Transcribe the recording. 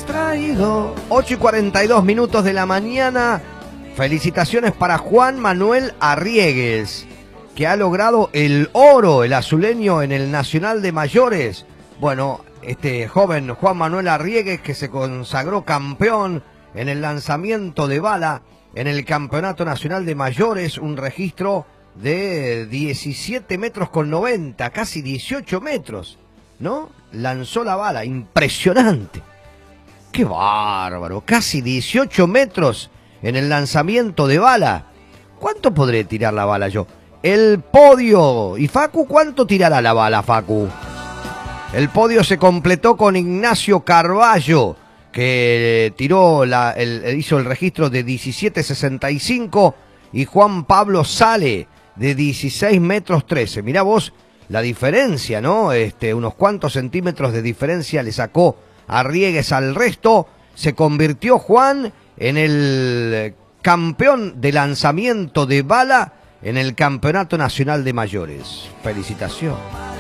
distraído. 8:42 de la mañana. Felicitaciones para Juan Manuel Arriegues, que ha logrado el oro, el azuleño, en el Nacional de Mayores. Bueno, este joven Juan Manuel Arriegues, que se consagró campeón en el lanzamiento de bala en el Campeonato Nacional de Mayores, un registro de 17 metros con 90, casi 18 metros, ¿no? Lanzó la bala, impresionante. ¡Qué bárbaro! Casi 18 metros en el lanzamiento de bala. ¿Cuánto podré tirar la bala yo? El podio. ¿Y Facu cuánto tirará la bala, Facu? El podio se completó con Ignacio Carballo, que tiró hizo el registro de 17.65, y Juan Pablo Sale de 16 metros 13. Mirá vos la diferencia, ¿no? Unos cuantos centímetros de diferencia le sacó Arriegues al resto. Se convirtió Juan en el campeón de lanzamiento de bala en el Campeonato Nacional de Mayores. Felicitaciones.